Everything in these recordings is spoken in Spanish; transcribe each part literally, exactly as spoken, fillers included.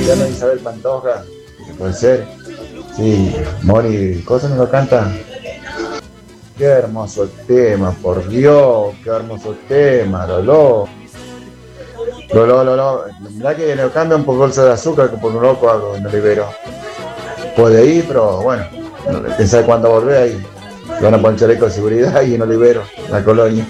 Emiliano Isabel Pantoja, puede ser. Sí, Mori, ¿cosa no lo canta? Qué hermoso tema, por Dios, qué hermoso tema, Lolo. Lolo, Lolo, mirá que le cambia un poco el de azúcar que por un loco hago en Olivero. Puede ir, pero bueno, quién sabe cuándo volver ahí. Le van a poner chaleco de seguridad y en Olivero, la colonia.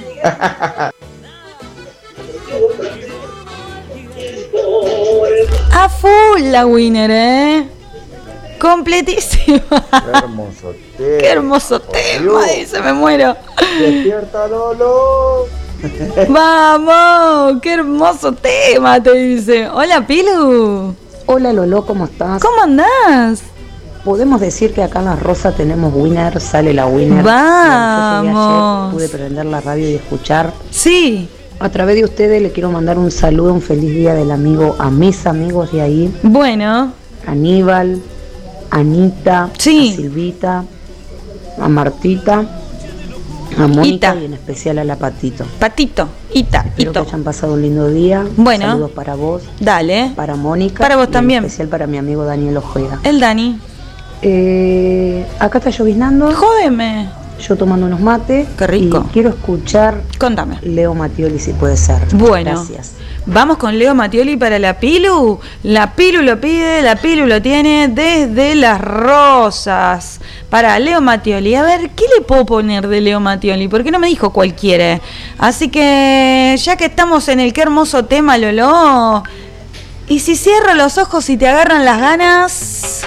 A full la winner, ¿eh? Completísima. Qué hermoso tema. Qué hermoso tema, dice, me muero. Despierta, Lolo. Vamos, qué hermoso tema, te dice. Hola, Pilu. Hola, Lolo, ¿cómo estás? ¿Cómo andás? Podemos decir que acá en La Rosa tenemos winner, sale la winner. Vamos. Ayer pude prender la radio y escuchar. Sí. A través de ustedes le quiero mandar un saludo, un feliz día del amigo a mis amigos de ahí. Bueno. Aníbal, Anita, sí. a Silvita, a Martita, a Mónica Ita. y en especial a la Patito. Patito, Ita, Espero Ito. que hayan pasado un lindo día. Bueno. Saludos para vos. Dale. Para Mónica. Para vos y también. En especial para mi amigo Daniel Ojeda. El Dani. Eh, acá está lloviznando. Jódeme. Yo tomando unos mates. Qué rico. Y quiero escuchar. Contame. Leo Mattioli, si puede ser. Bueno. Gracias. Vamos con Leo Mattioli para la Pilu. La Pilu lo pide, la Pilu lo tiene desde Las Rosas. Para Leo Mattioli. A ver, ¿qué le puedo poner de Leo Mattioli? Porque no me dijo cuál quiere. Así que, ya que estamos en el qué hermoso tema, Lolo. Y si cierro los ojos y te agarran las ganas.